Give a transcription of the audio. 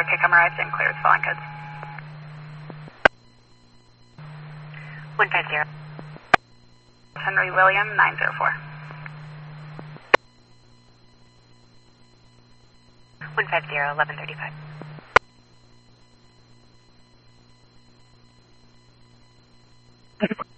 Kickham arrived and clears following codes. 150. Henry William, 904. 150, 1135.